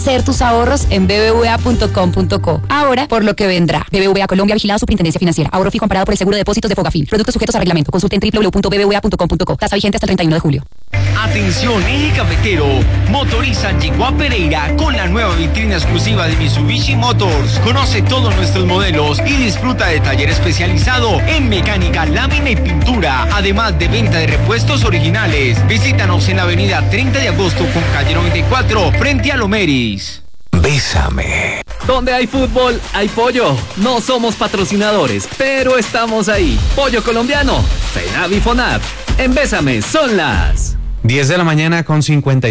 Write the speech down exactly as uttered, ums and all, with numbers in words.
Ser tus ahorros en b b v a punto com punto co. Ahora, por lo que vendrá. B B V A Colombia, vigilado Superintendencia Financiera. Ahorro fijo amparado por el seguro de depósitos de Fogafín. Productos sujetos a reglamento. Consulte en w w w punto b b v a punto com punto co. Tasa vigente hasta el treinta y uno de julio. Atención, eje cafetero. Motoriza llegó a Pereira con la nueva vitrina exclusiva de Mitsubishi Motors. Conoce todos nuestros modelos y disfruta de taller especializado en mecánica, lámina y pintura. Además de venta de repuestos originales. Visítanos en la avenida treinta de agosto con calle noventa y cuatro frente a Lomeris. Bésame. Donde hay fútbol, hay pollo. No somos patrocinadores, pero estamos ahí. Pollo colombiano. FENAVI FONAP. En Bésame son las diez de la mañana con cincuenta y